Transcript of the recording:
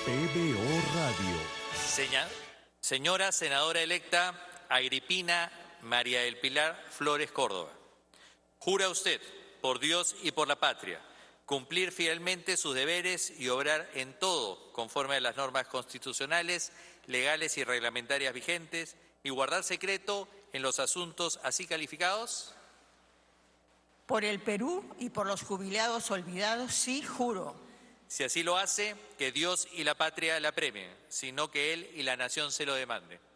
PBO Radio. Señora senadora electa Agripina María del Pilar Flores Córdoba, ¿jura usted, por Dios y por la patria, cumplir fielmente sus deberes y obrar en todo conforme a las normas constitucionales, legales y reglamentarias vigentes y guardar secreto en los asuntos así calificados? Por el Perú y por los jubilados olvidados, sí, juro. Si así lo hace, que Dios y la patria la premien, sino que él y la nación se lo demanden.